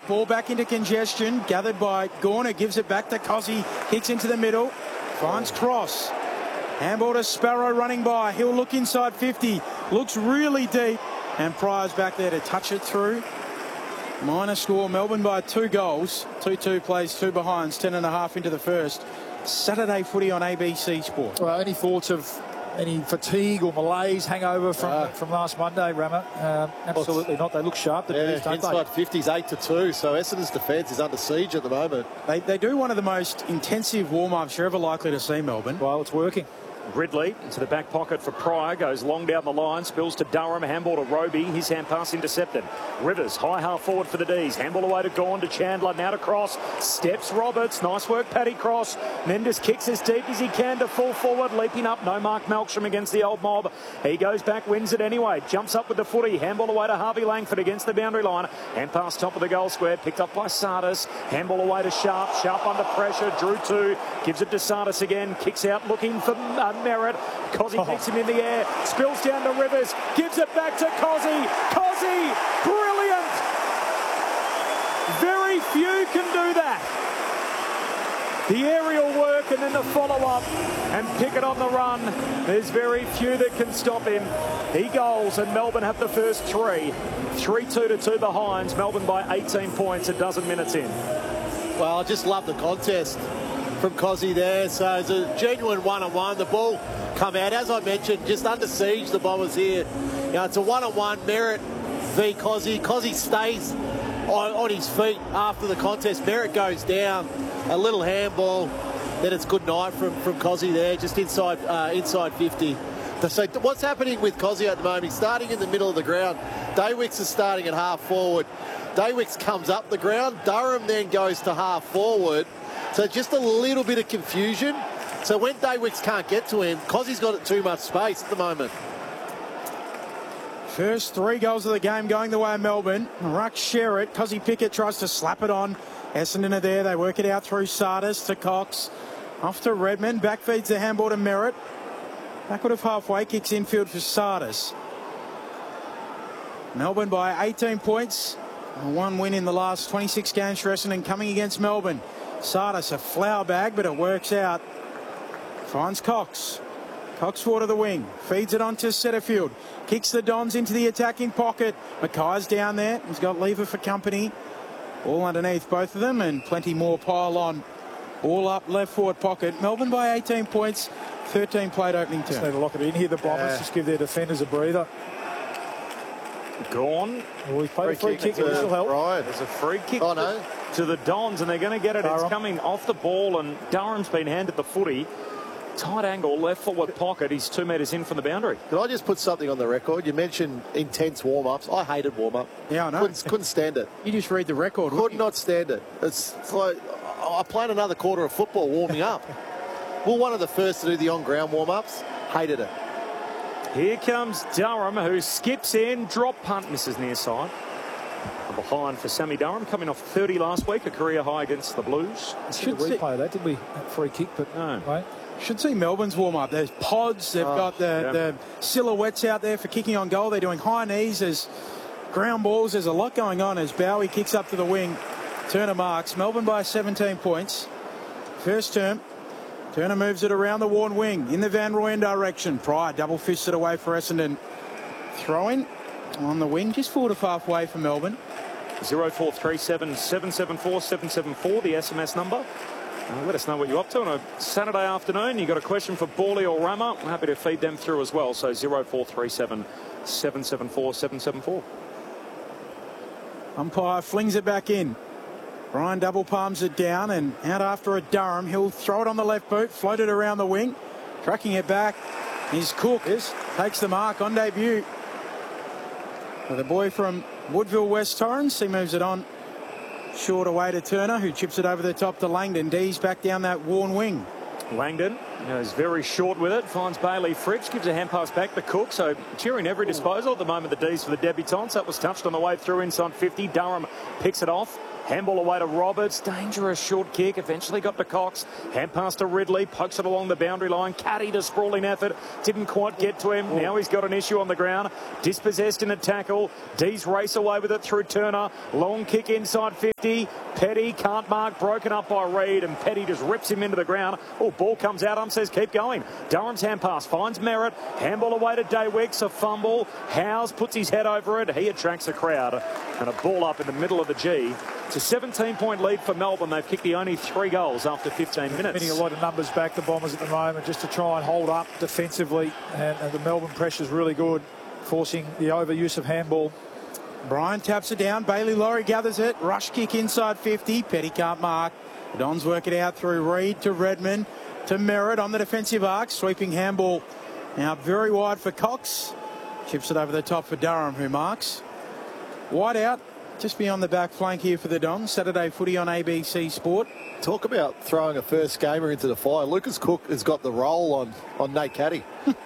Ball back into congestion. Gathered by Gorner. Gives it back to Cozzy. Kicks into the middle. Finds Cross. Handball to Sparrow running by. He'll look inside 50. Looks really deep. And Pryor's back there to touch it through. Minor score. Melbourne by 2 goals. 2-2 plays 2 behinds. 10.5 into the first. Saturday footy on ABC Sport. Well, any thoughts of any fatigue or malaise hangover from last Monday, Rammer? Absolutely not. They look sharp. Inside 50s 8-2. So Essendon's defence is under siege at the moment. They do one of the most intensive warm-ups you're ever likely to see, Melbourne. Well, it's working. Ridley into the back pocket for Pryor, goes long down the line, spills to Durham, handball to Roby, his hand pass intercepted. Rivers, high half forward for the D's, handball away to Gawn, to Chandler, now to Cross, steps Roberts, nice work Paddy Cross, Mendes kicks as deep as he can to full forward, leaping up, no Mark Melksham against the old mob, he goes back, wins it anyway, jumps up with the footy, handball away to Harvey Langford against the boundary line, hand pass top of the goal square, picked up by Sardis, handball away to Sharp, Sharp under pressure, drew 2, gives it to Sardis again, kicks out looking for Merritt, Cozzy kicks him in the air, spills down to Rivers, gives it back to Cozzy. Cozzy, brilliant! Very few can do that. The aerial work and then the follow-up and pick it on the run. There's very few that can stop him. He goals and Melbourne have the first 3. 3-2 to 2 behinds. Melbourne by 18 points a dozen minutes in. Well, I just love the contest from Cozzy there. So it's a genuine one-on-one. The ball come out, as I mentioned, just under siege, the Bombers here. You know, it's a one-on-one, Merritt v Cozzy. Cozzy stays on his feet after the contest. Merritt goes down, a little handball, then it's good night from Cozzy there, just inside 50. So what's happening with Cozzy at the moment? He's starting in the middle of the ground. Daywicks is starting at half forward. Daywicks comes up the ground. Durham then goes to half forward. So just a little bit of confusion. So when Daywicks can't get to him, Cozzy's got too much space at the moment. First 3 goals of the game going the way of Melbourne. Ruck share it. Cozzy Pickett tries to slap it on. Essendon are there. They work it out through Sardis to Cox. Off to Redmond. Back feeds the handball to Merritt. Backward of halfway. Kicks infield for Sardis. Melbourne by 18 points. 1 win in the last 26 games for Essendon coming against Melbourne. Sardis a flower bag, but it works out. Finds Cox. Cox forward to the wing. Feeds it on to Setterfield. Kicks the Dons into the attacking pocket. Mackay's down there. He's got Lever for company. All underneath both of them and plenty more pile on. All up left forward pocket. Melbourne by 18 points. 13 played opening term. Just need to lock it in here, the Bombers. Just give their defenders a breather. Gone. Well, he's played a free kick. This will help. Right. There's a free kick to the Dons, and they're going to get it. Durham. It's coming off the ball, and Durham's been handed the footy. Tight angle, left forward pocket. He's 2 metres in from the boundary. Can I just put something on the record? You mentioned intense warm-ups. I hated warm-up. Yeah, I know. Couldn't stand it. You just read the record. Could not stand it. It's like I played another quarter of football warming up. We're one of the first to do the on-ground warm-ups. Hated it. Here comes Durham, who skips in. Drop punt, misses near side. Behind for Sammy Durham, coming off 30 last week, a career high against the Blues. Should replay of that, did we? That free kick, but no. Right. Should see Melbourne's warm-up. There's pods. They've got the silhouettes out there for kicking on goal. They're doing high knees. There's ground balls. There's a lot going on as Bowie kicks up to the wing. Turner marks. Melbourne by 17 points. First term. Turner moves it around the worn wing in the Van Rooyen direction. Pryor double fisted away for Essendon. Throwing on the wing, just forward of halfway for Melbourne. 0437 774 774, the SMS number. Let us know what you're up to on a Saturday afternoon. You've got a question for Bawley or Rammer. I'm happy to feed them through as well. So 0437 774 774. Umpire flings it back in. Brian double palms it down and out after a Durham. He'll throw it on the left boot, float it around the wing. Tracking it back is Cook. Takes the mark on debut. The boy from Woodville, West Torrens. He moves it on. Short away to Turner, who chips it over the top to Langdon. D's back down that worn wing. Langdon is very short with it. Finds Bailey Fritsch. Gives a hand pass back to Cook. So cheering every disposal at the moment, the D's for the debutants. That was touched on the way through inside 50. Durham picks it off. Handball away to Roberts. Dangerous short kick. Eventually got to Cox. Hand pass to Ridley. Pokes it along the boundary line. Caddy to sprawling effort. Didn't quite get to him. Now he's got an issue on the ground. Dispossessed in a tackle. D's race away with it through Turner. Long kick inside 50. Petty can't mark. Broken up by Reid. And Petty just rips him into the ground. Oh, ball comes out. Says keep going. Durham's hand pass finds Merritt. Handball away to Daywicks. A fumble. Howes puts his head over it. He attracts a crowd. And a ball up in the middle of the G. It's a 17-point lead for Melbourne. They've kicked the only 3 goals after 15 minutes. Getting a lot of numbers back, the Bombers at the moment, just to try and hold up defensively. And the Melbourne pressure is really good, forcing the overuse of handball. Bryan taps it down. Bailey Laurie gathers it. Rush kick inside 50. Petty can't mark. The Dons work it out through Reid to Redmond to Merritt on the defensive arc. Sweeping handball now very wide for Cox. Chips it over the top for Durham, who marks. Wide out. Just beyond the back flank here for the Dons. Saturday footy on ABC Sport. Talk about throwing a first gamer into the fire. Lucas Cook has got the roll on Nate Caddy.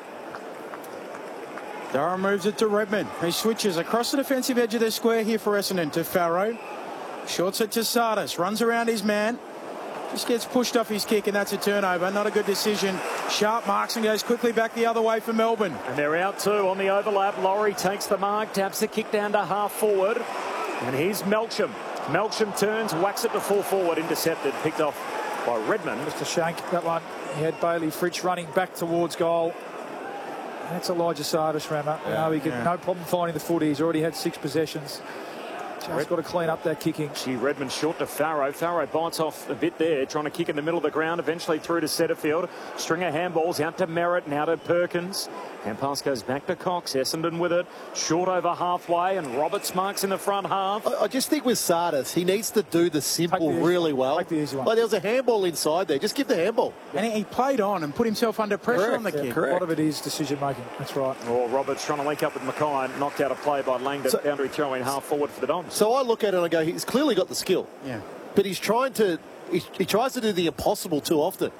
Durham moves it to Redmond. He switches across the defensive edge of the square here for Essendon to Farrow. Shorts it to Sardis. Runs around his man. Just gets pushed off his kick, and that's a turnover. Not a good decision. Sharp marks and goes quickly back the other way for Melbourne. And they're out too on the overlap. Laurie takes the mark, taps the kick down to half forward. And here's Melksham. Melksham turns, whacks it to full forward, intercepted, picked off by Redmond. Just a shank, that one. He had Bailey Fritsch running back towards goal. That's Elijah Sardis, Rammer. No problem finding the footy. He's already had 6 possessions. Just got to clean up that kicking. Redmond short to Farrow. Farrow bites off a bit there, trying to kick in the middle of the ground, eventually through to Setterfield. String of handballs out to Merritt, now to Perkins. Hand pass goes back to Cox. Essendon with it. Short over halfway, and Roberts marks in the front half. I just think with Sardis, he needs to do the simple really well. Take the easy one. Like there was a handball inside there. Just give the handball. And he played on and put himself under pressure on the kick. A lot of it is decision making. That's right. Oh, Roberts trying to link up with Mackay. Knocked out a play by Langdon. Boundary throw in half forward for the Dons. So I look at it and I go, he's clearly got the skill. Yeah. But he's trying to, he tries to do the impossible too often.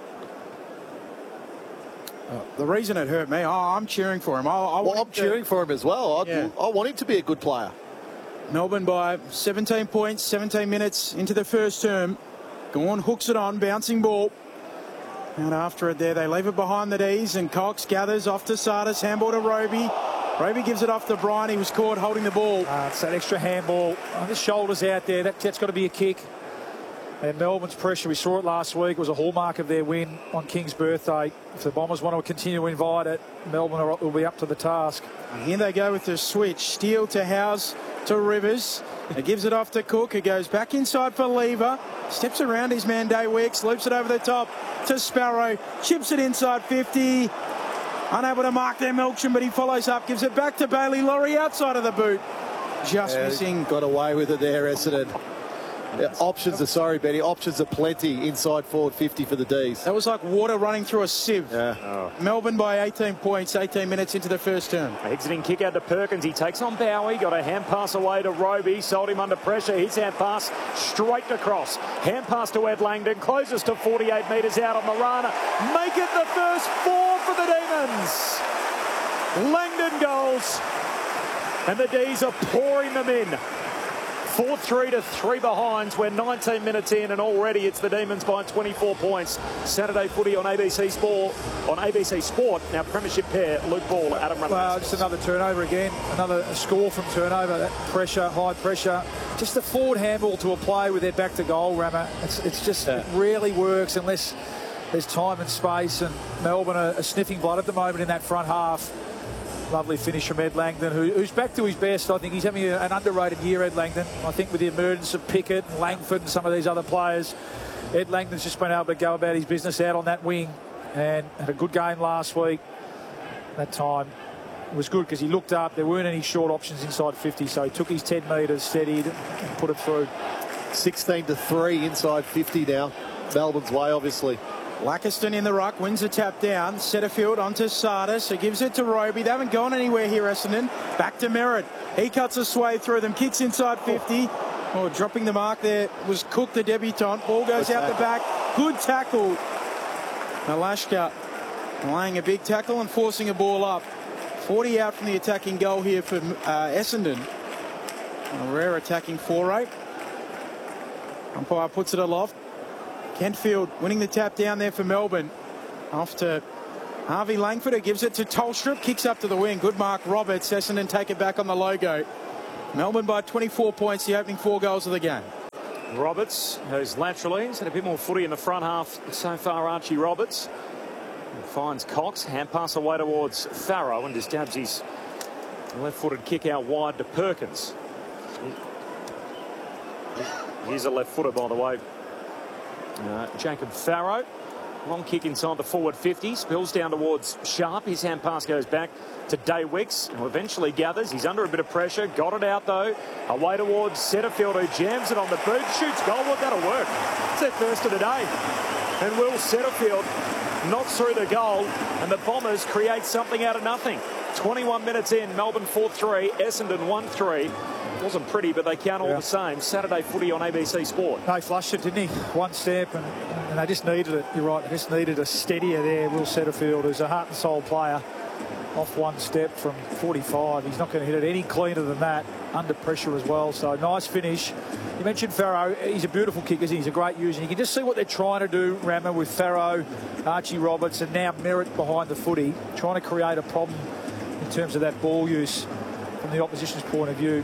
The reason it hurt me, I'm cheering for him. I'm cheering for him as well. I want him to be a good player. Melbourne by 17 points, 17 minutes into the first term. Gawn hooks it on, bouncing ball. And after it there, they leave it behind the D's, and Cox gathers off to Sardis, handball to Roby. Roby gives it off to Bryan. He was caught holding the ball. It's that extra handball. The shoulders out there. That's got to be a kick. And Melbourne's pressure, we saw it last week, was a hallmark of their win on King's birthday. If the Bombers want to continue to invite it, Melbourne will be up to the task. And here they go with the switch. Steele to Howes to Rivers. He gives it off to Cook. He goes back inside for Lever. Steps around his man Daywicks. Loops it over the top to Sparrow. Chips it inside 50. Unable to mark their Melksham, but he follows up. Gives it back to Bailey Laurie outside of the boot. Just missing. Got away with it there, Essendon. Options are plenty inside forward 50 for the D's. That was like water running through a sieve. Yeah. Oh. Melbourne by 18 points, 18 minutes into the first term. Exiting kick out to Perkins. He takes on Bowie. Got a hand pass away to Roby. Sold him under pressure. His hand pass straight across. Hand pass to Ed Langdon. Closes to 48 metres out on the run. Make it the first 4 for the Demons. Langdon goals. And the D's are pouring them in. 4-3 to 3 behinds. We're 19 minutes in, and already it's the Demons by 24 points. Saturday footy on ABC Sport. On ABC Sport, now premiership pair, Luke Ball, Adam Reynolds. Well, just another turnover again. Another score from turnover. That pressure, high pressure. Just a forward handball to a play with their back to goal, Rammer. It rarely works unless there's time and space, and Melbourne are sniffing blood at the moment in that front half. Lovely finish from Ed Langdon, who's back to his best. I think he's having an underrated year, Ed Langdon. I think with the emergence of Pickett and Langford and some of these other players, Ed Langdon's just been able to go about his business out on that wing, and had a good game last week. That time it was good because he looked up. There weren't any short options inside 50, so he took his 10 metres, steadied, and put it through. 16 to 3 inside 50 now. Melbourne's way, obviously. Lackiston in the ruck, wins a tap down. Setterfield onto Sardis. He gives it to Roby. They haven't gone anywhere here, Essendon. Back to Merritt. He cuts a swathe through them. Kicks inside 50. Oh, dropping the mark there was Cook, the debutant. Ball goes out the back. Good tackle. Malashka laying a big tackle and forcing a ball up. 40 out from the attacking goal here for Essendon. A rare attacking foray. Umpire puts it aloft. Kentfield winning the tap down there for Melbourne. Off to Harvey Langford, who gives it to Tolstrup. Kicks up to the wing. Good mark, Roberts. Essendon take it back on the logo. Melbourne by 24 points, the opening 4 goals of the game. Roberts goes laterally. He's had a bit more footy in the front half so far, Archie Roberts. And finds Cox. Hand pass away towards Farrow and just dabs his left-footed kick out wide to Perkins. Here's a left-footer, by the way. Jacob Farrow. Long kick inside the forward 50. Spills down towards Sharp. His hand pass goes back to Daywicks, who eventually gathers. He's under a bit of pressure. Got it out, though. Away towards Setterfield, who jams it on the boot. Shoots goal. Well, that'll work. It's their first of the day. And Will Setterfield knocks through the goal. And the Bombers create something out of nothing. 21 minutes in. Melbourne 4-3. Essendon 1-3. Wasn't pretty, but they count all the same. Saturday footy on ABC Sport. No, he flushed it, didn't he? One step, and they just needed it. You're right, they just needed a steadier there. Will Setterfield, who's a heart and soul player, off one step from 45. He's not going to hit it any cleaner than that, under pressure as well. So nice finish. You mentioned Farrow. He's a beautiful kicker, isn't he? He's a great user. You can just see what they're trying to do, Rammer, with Farrow, Archie Roberts, and now Merritt behind the footy, trying to create a problem in terms of that ball use from the opposition's point of view.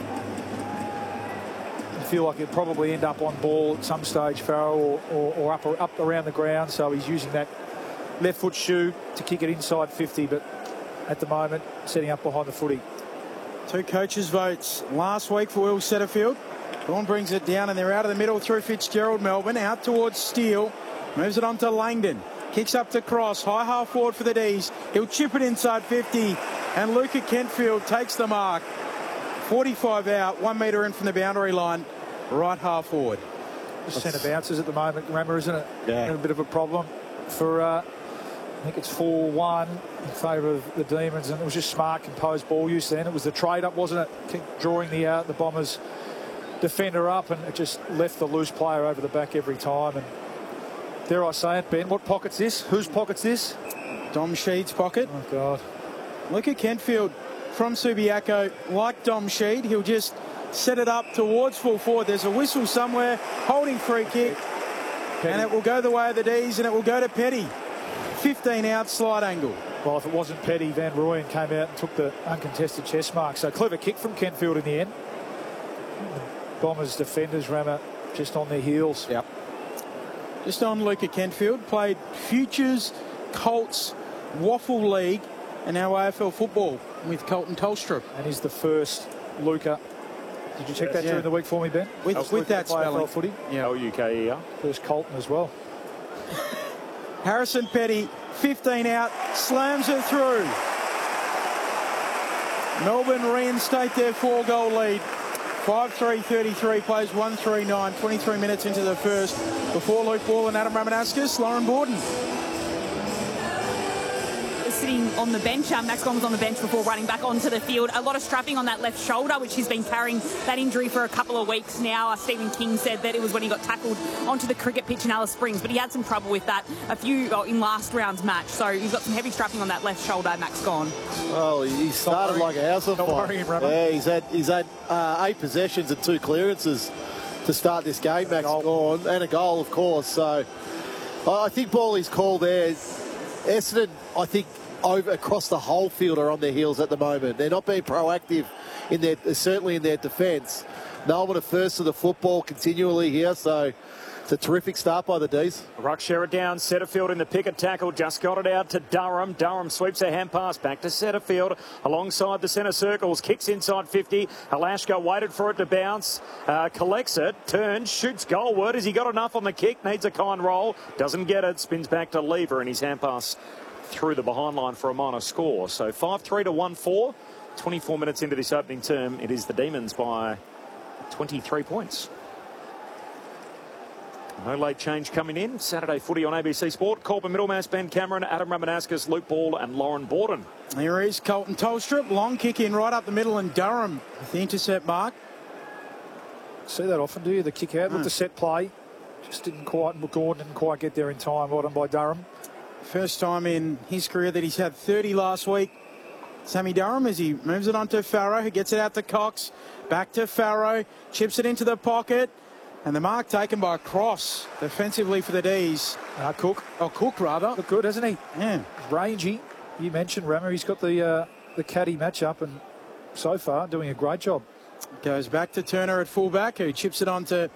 Feel like he'll probably end up on ball at some stage, Farrow, or up around the ground. So he's using that left foot shoe to kick it inside 50, but at the moment setting up behind the footy. 2 coaches' votes last week for Will Setterfield. Vaughan brings it down and they're out of the middle through Fitzgerald. Melbourne out towards Steele, moves it on to Langdon, kicks up to Cross, high half forward for the D's. He'll chip it inside 50 and Luca Kentfield takes the mark. 45 out, 1 metre in from the boundary line. Right half forward. Just centre bounces at the moment, Rammer, isn't it? Yeah. A bit of a problem for, I think it's 4-1 in favour of the Demons, and it was just smart, composed ball use then. It was the trade-up, wasn't it? Drawing the Bombers defender up, and it just left the loose player over the back every time. And dare I say it, Ben, what pocket's this? Whose pocket's this? Dom Sheed's pocket. Oh, God. Look at Kentfield from Subiaco, like Dom Sheed. He'll just set it up towards full forward. There's a whistle somewhere, holding free kick, and it will go the way of the D's, and it will go to Petty. 15 out, slide angle. Well, if it wasn't Petty, Van Rooyen came out and took the uncontested chest mark. So clever kick from Kentfield in the end. Bombers defenders, Rammer, just on their heels. Yep. Just on Luca Kentfield, played Futures, Colts, Waffle League, and now AFL football with Colton Tolstrup. And he's the first Luca. Did you check that during the week for me, Ben? With that spelling. Footy? Yeah. L-U-K-E-R. First Colton as well. Harrison Petty, 15 out, slams it through. Melbourne reinstate their 4-goal lead. 5-3-33, plays 1-3-9, 23 minutes into the first. Before Luke Ball and Adam Ramanaskas, Lauren Borden. Sitting on the bench. Max Gawn was on the bench before running back onto the field. A lot of strapping on that left shoulder, which he's been carrying that injury for a couple of weeks now. Stephen King said that it was when he got tackled onto the cricket pitch in Alice Springs, but he had some trouble with that in last round's match. So he's got some heavy strapping on that left shoulder, Max Gawn. Well, he started like a house on fire. Yeah, he's had 8 possessions and 2 clearances to start this game, Max Gawn, and a goal, of course. So I think Ballie's call there. Essendon, I think, across the whole field are on their heels at the moment. They're not being proactive certainly in their defence. Melbourne are first to the football continually here, so it's a terrific start by the D's. Ruck share it down. Setterfield in the picket tackle. Just got it out to Durham. Durham sweeps a hand pass back to Setterfield alongside the centre circles. Kicks inside 50. Alashko waited for it to bounce. Collects it. Turns. Shoots goalward. Has he got enough on the kick? Needs a kind roll. Doesn't get it. Spins back to Lever and his hand pass through the behind line for a minor score. So 5-3 to 1-4. 24 minutes into this opening term. It is the Demons by 23 points. No late change coming in. Saturday footy on ABC Sport. Corbin Middlemass, Ben Cameron, Adam Ramanaskas, Luke Ball and Lauren Borden. Here is Colton Tolstrup. Long kick in right up the middle, and Durham with the intercept mark. See that often, do you? The kick out with the set play. Just Gordon didn't quite get there in time. Well done by Durham. First time in his career that he's had 30 last week. Sammy Durham as he moves it on to Farrow, who gets it out to Cox. Back to Farrow. Chips it into the pocket. And the mark taken by Cross defensively for the D's. Cook. Oh, Cook rather. Look good, hasn't he? Yeah. Rangy. You mentioned Rammer. He's got the caddy matchup, and so far doing a great job. Goes back to Turner at fullback, who chips it on to